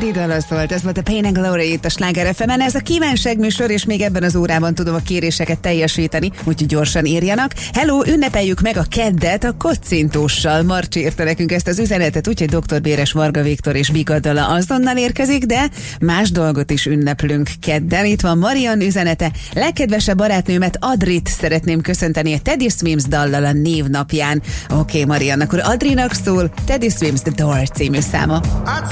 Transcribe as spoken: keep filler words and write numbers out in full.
Eddie dala szólt, ez volt a Pain and Glory itt a Sláger ef emen. Ez a kívánság műsor, és még ebben az órában tudom a kéréseket teljesíteni, úgyhogy gyorsan írjanak. Hello, ünnepeljük meg a keddet a kocintóssal. Marcsi írta nekünk ezt az üzenetet, úgyhogy doktor Béres, Varga Viktor és Bika dala azonnal érkezik, de más dolgot is ünneplünk kedden. Itt van Marian üzenete. Legkedvesebb barátnőmet, Adrit szeretném köszönteni a Teddy Swims dallal a névnapján. Oké, okay, Marian, akkor Adrinak szól Teddy Swims The Door című száma.